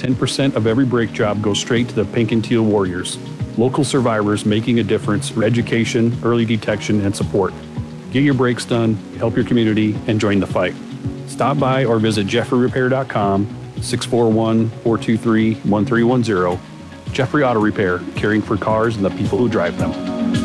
10% of every brake job goes straight to the Pink and Teal Warriors, local survivors making a difference through education, early detection, and support. Get your brakes done, help your community, and join the fight. Stop by or visit jeffreyrepair.com, 641-423-1310. Jeffrey Auto Repair, caring for cars and the people who drive them.